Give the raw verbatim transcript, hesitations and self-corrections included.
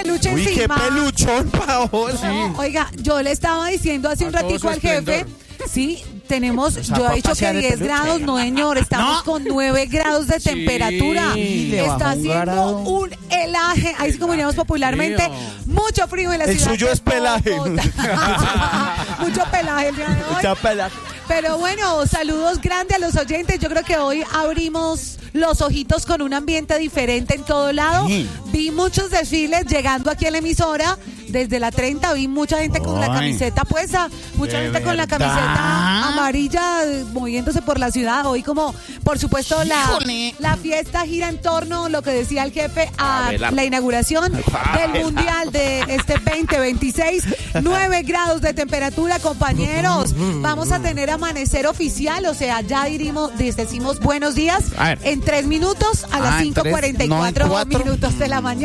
peluche Uy, encima. qué peluchón, Paola. No, oiga, yo le estaba diciendo hace un A todo ratico su al jefe, esplendor. sí, tenemos, sea, yo para he dicho que pasear el diez peluche. grados, no señor, estamos No. con nueve grados de Sí. temperatura. Le bajó Está un haciendo grado. un helaje, ahí sí como diríamos popularmente, Frío. mucho frío en la El ciudad suyo de es pelaje. Bogotá. Mucho pelaje el día de hoy. Ya pela- Pero bueno, saludos grandes a los oyentes. Yo creo que hoy abrimos los ojitos con un ambiente diferente en todo lado. Sí. Vi muchos desfiles llegando aquí a la emisora. Desde la treinta vi mucha gente con la Ay. camiseta puesta, mucha ¿De gente con la verdad? camiseta amarilla eh, moviéndose por la ciudad. Hoy como, por supuesto, la, Híjole. la fiesta gira en torno, lo que decía el jefe, a Abelardo. la inauguración del Mundial de este veinte veintiséis. nueve grados de temperatura, compañeros. Vamos a tener amanecer oficial, o sea, ya dirimos, decimos buenos días A ver. en tres minutos a las Ah, en cinco tres, cuarenta y no en cuatro cuatro. minutos de la mañana.